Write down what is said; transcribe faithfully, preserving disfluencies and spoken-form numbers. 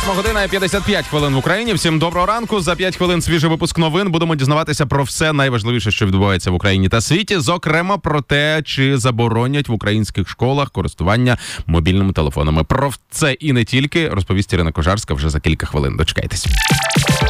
Восьма година і п'ятдесят п'ять хвилин в Україні. Всім доброго ранку. За п'ять хвилин свіжий випуск новин. Будемо дізнаватися про все найважливіше, що відбувається в Україні та світі. Зокрема, про те, чи заборонять в українських школах користування мобільними телефонами. Про це і не тільки розповість Ірина Кожарська вже за кілька хвилин. Дочекайтесь.